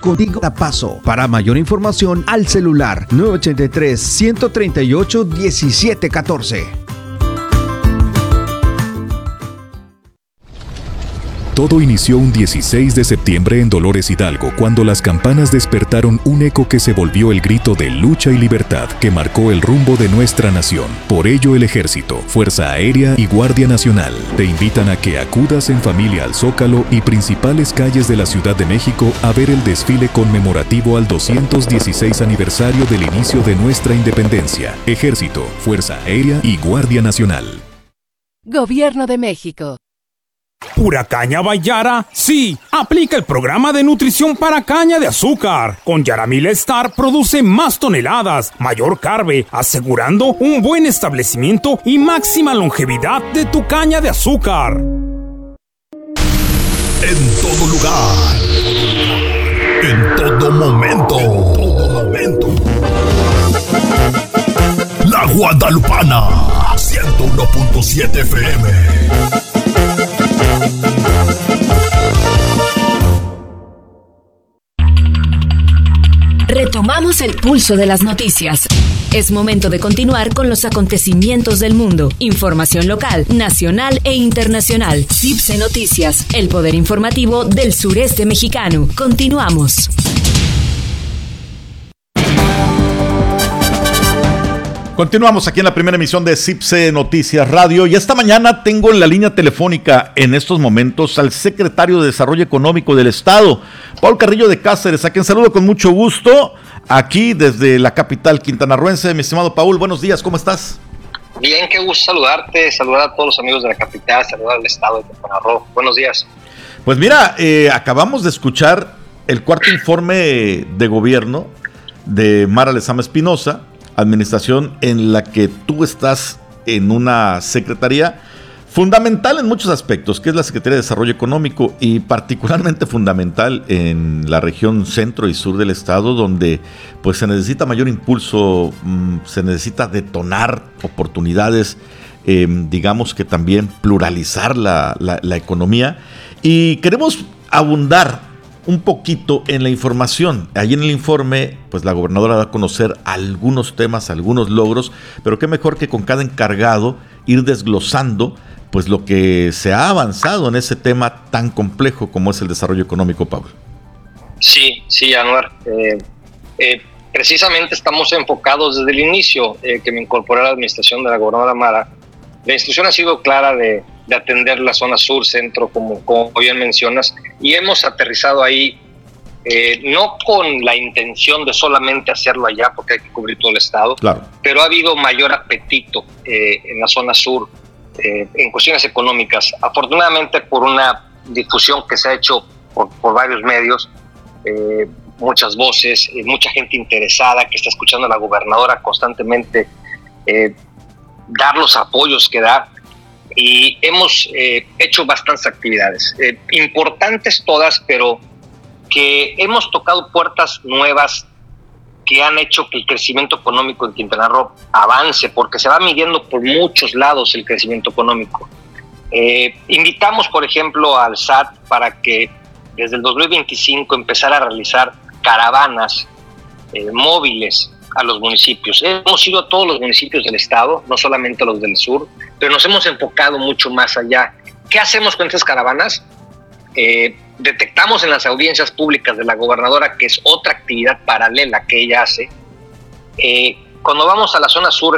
contigo a paso. Para mayor información, al celular 983-138-1714. Todo inició un 16 de septiembre en Dolores Hidalgo, cuando las campanas despertaron un eco que se volvió el grito de lucha y libertad que marcó el rumbo de nuestra nación. Por ello, el Ejército, Fuerza Aérea y Guardia Nacional te invitan a que acudas en familia al Zócalo y principales calles de la Ciudad de México a ver el desfile conmemorativo al 216 aniversario del inicio de nuestra independencia. Ejército, Fuerza Aérea y Guardia Nacional. Gobierno de México. ¿Pura caña by Yara? Sí, aplica el programa de nutrición para caña de azúcar. Con Yaramil Star produce más toneladas, mayor carbe, asegurando un buen establecimiento y máxima longevidad de tu caña de azúcar. En todo lugar, en todo momento, La Guadalupana, 101.7 FM. Retomamos el pulso de las noticias. Es momento de continuar con los acontecimientos del mundo. Información local, nacional e internacional. CIPSE Noticias, el poder informativo del sureste mexicano. Continuamos. Continuamos aquí en la primera emisión de CIPSE Noticias Radio y esta mañana tengo en la línea telefónica en estos momentos al secretario de Desarrollo Económico del Estado, Paul Carrillo de Cáceres, a quien saludo con mucho gusto aquí desde la capital quintanarroense. Mi estimado Paul, buenos días, ¿cómo estás? Bien, qué gusto saludarte, saludar a todos los amigos de la capital, saludar al Estado de Quintana Roo. Buenos días. Pues mira, acabamos de escuchar el cuarto informe de gobierno de Mara Lezama Espinosa, administración en la que tú estás en una secretaría fundamental en muchos aspectos, que es la Secretaría de Desarrollo Económico, y particularmente fundamental en la región centro y sur del estado, donde pues se necesita mayor impulso, se necesita detonar oportunidades, digamos que también pluralizar la economía, y queremos abundar un poquito en la información. Ahí en el informe, pues la gobernadora da a conocer algunos temas, algunos logros, pero qué mejor que con cada encargado ir desglosando pues lo que se ha avanzado en ese tema tan complejo como es el desarrollo económico, Pablo. Sí, Anuar. Precisamente estamos enfocados desde el inicio que me incorporé a la administración de la gobernadora Mara. La instrucción ha sido clara de atender la zona sur, centro, como bien mencionas, y hemos aterrizado ahí, no con la intención de solamente hacerlo allá, porque hay que cubrir todo el estado, claro, pero ha habido mayor apetito en la zona sur en cuestiones económicas. Afortunadamente, por una difusión que se ha hecho por varios medios, muchas voces, mucha gente interesada que está escuchando a la gobernadora constantemente dar los apoyos que da, y hemos hecho bastantes actividades, importantes todas, pero que hemos tocado puertas nuevas que han hecho que el crecimiento económico en Quintana Roo avance, porque se va midiendo por muchos lados el crecimiento económico. Invitamos, por ejemplo, al SAT para que desde el 2025 empezara a realizar caravanas móviles a los municipios. Hemos ido a todos los municipios del estado, no solamente a los del sur, pero nos hemos enfocado mucho más allá. ¿Qué hacemos con estas caravanas? Detectamos en las audiencias públicas de la gobernadora, que es otra actividad paralela que ella hace. Cuando vamos a la zona sur,